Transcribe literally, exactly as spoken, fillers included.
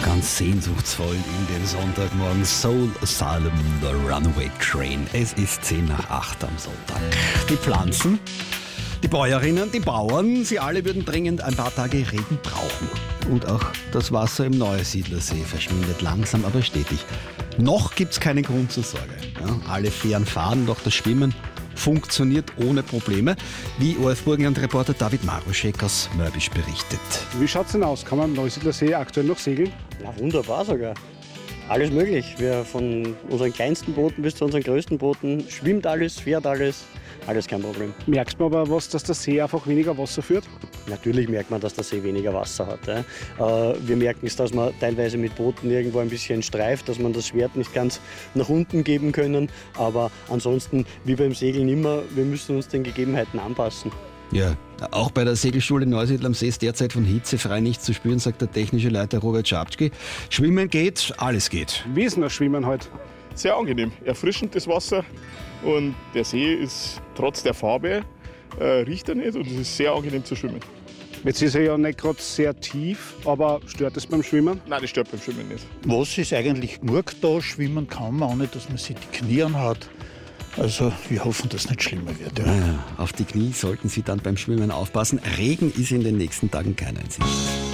Ganz sehnsuchtsvoll in den Sonntagmorgen. Soul Asylum, The Runaway Train. Es ist zehn nach acht am Sonntag. Die Pflanzen, die Bäuerinnen, die Bauern, sie alle würden dringend ein paar Tage Regen brauchen. Und auch das Wasser im Neusiedlersee verschwindet langsam, aber stetig. Noch gibt's keinen Grund zur Sorge. Ja, alle Fähren fahren, doch das Schwimmen funktioniert ohne Probleme, wie O F-Burgenland-Reporter David Maruschek aus Mörbisch berichtet. Wie schaut's denn aus? Kann man am Neusiedlersee aktuell noch segeln? Ja, wunderbar sogar. Alles möglich. Wir von unseren kleinsten Booten bis zu unseren größten Booten schwimmt alles, fährt alles. Alles kein Problem. Merkst du aber was, dass der See einfach weniger Wasser führt? Natürlich merkt man, dass der See weniger Wasser hat. Ja. Äh, wir merken es, dass man teilweise mit Booten irgendwo ein bisschen streift, dass man das Schwert nicht ganz nach unten geben können. Aber ansonsten, wie beim Segeln immer, wir müssen uns den Gegebenheiten anpassen. Ja, auch bei der Segelschule Neusiedl am See ist derzeit von Hitze frei nichts zu spüren, sagt der technische Leiter Robert Schapczky. Schwimmen geht, alles geht. Wie ist denn das Schwimmen heute? Sehr angenehm, erfrischend das Wasser und der See ist trotz der Farbe, äh, riecht er nicht und es ist sehr angenehm zu schwimmen. Jetzt ist er ja nicht gerade sehr tief, aber stört es beim Schwimmen? Nein, das stört beim Schwimmen nicht. Was ist eigentlich genug da? Schwimmen kann man auch nicht, dass man sich die Knie hat. Also wir hoffen, dass es nicht schlimmer wird. Ja. Ja, auf die Knie sollten Sie dann beim Schwimmen aufpassen. Regen ist in den nächsten Tagen keiner in Sicht.